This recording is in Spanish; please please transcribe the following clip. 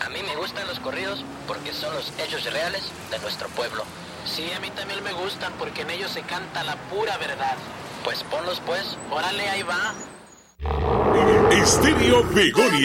A mí me gustan los corridos porque son los hechos reales de nuestro pueblo. Sí, a mí también me gustan porque en ellos se canta la pura verdad. Pues ponlos pues. Órale, ahí va. Estéreo Begonia.